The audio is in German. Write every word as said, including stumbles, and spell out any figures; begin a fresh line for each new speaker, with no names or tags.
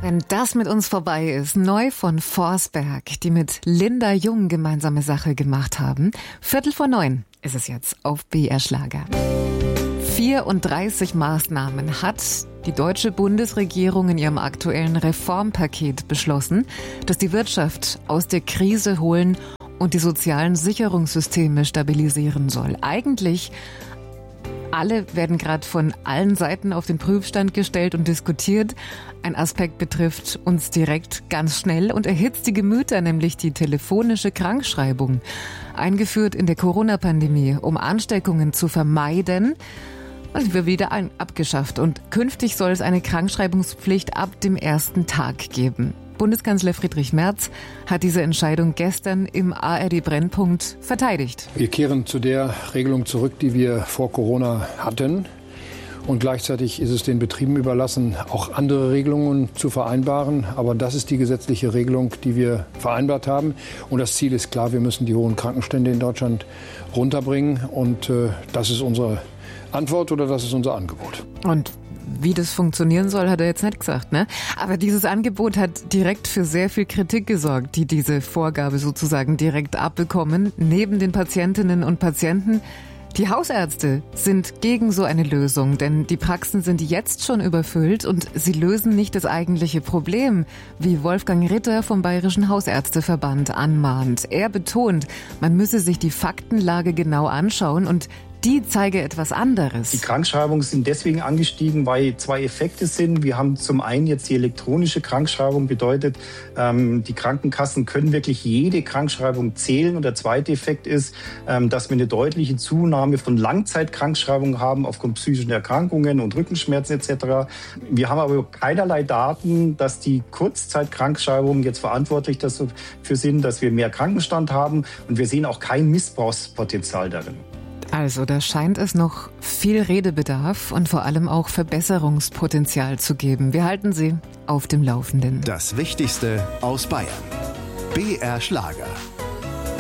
Wenn das mit uns vorbei ist, neu von Forsberg, die mit Linda Jung gemeinsame Sache gemacht haben. Viertel vor neun ist es jetzt auf B R Schlager. vierunddreißig Maßnahmen hat die deutsche Bundesregierung in ihrem aktuellen Reformpaket beschlossen, das die Wirtschaft aus der Krise holen und die sozialen Sicherungssysteme stabilisieren soll. Eigentlich alle werden gerade von allen Seiten auf den Prüfstand gestellt und diskutiert. Ein Aspekt betrifft uns direkt ganz schnell und erhitzt die Gemüter, nämlich die telefonische Krankschreibung. Eingeführt in der Corona-Pandemie, um Ansteckungen zu vermeiden, also wird wieder ein abgeschafft. Und künftig soll es eine Krankschreibungspflicht ab dem ersten Tag geben. Bundeskanzler Friedrich Merz hat diese Entscheidung gestern im A R D-Brennpunkt verteidigt.
Wir kehren zu der Regelung zurück, die wir vor Corona hatten. Und gleichzeitig ist es den Betrieben überlassen, auch andere Regelungen zu vereinbaren. Aber das ist die gesetzliche Regelung, die wir vereinbart haben. Und das Ziel ist klar, wir müssen die hohen Krankenstände in Deutschland runterbringen. Und äh, das ist unsere Antwort oder das ist unser Angebot.
Und wie das funktionieren soll, hat er jetzt nicht gesagt, ne? Aber dieses Angebot hat direkt für sehr viel Kritik gesorgt, die diese Vorgabe sozusagen direkt abbekommen. Neben den Patientinnen und Patienten, die Hausärzte sind gegen so eine Lösung, denn die Praxen sind jetzt schon überfüllt und sie lösen nicht das eigentliche Problem, wie Wolfgang Ritter vom Bayerischen Hausärzteverband anmahnt. Er betont, man müsse sich die Faktenlage genau anschauen und die zeige etwas anderes.
Die Krankschreibungen sind deswegen angestiegen, weil zwei Effekte sind. Wir haben zum einen jetzt die elektronische Krankschreibung, bedeutet, ähm, die Krankenkassen können wirklich jede Krankschreibung zählen. Und der zweite Effekt ist, ähm, dass wir eine deutliche Zunahme von Langzeitkrankschreibungen haben aufgrund psychischen Erkrankungen und Rückenschmerzen et cetera. Wir haben aber keinerlei Daten, dass die Kurzzeitkrankschreibungen jetzt verantwortlich dafür sind, dass wir mehr Krankenstand haben. Und wir sehen auch kein Missbrauchspotenzial darin.
Also, da scheint es noch viel Redebedarf und vor allem auch Verbesserungspotenzial zu geben. Wir halten Sie auf dem Laufenden.
Das Wichtigste aus Bayern. B R Schlager.